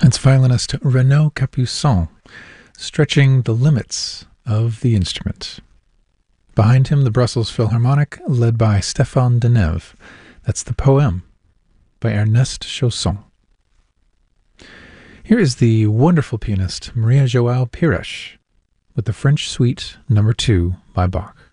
It's violinist Renaud Capuçon stretching the limits of the instrument. Behind him, the Brussels Philharmonic, led by Stéphane Denève. That's the Poème by Ernest Chausson. Here is the wonderful pianist Maria João Pires with the French Suite No. 2 by Bach.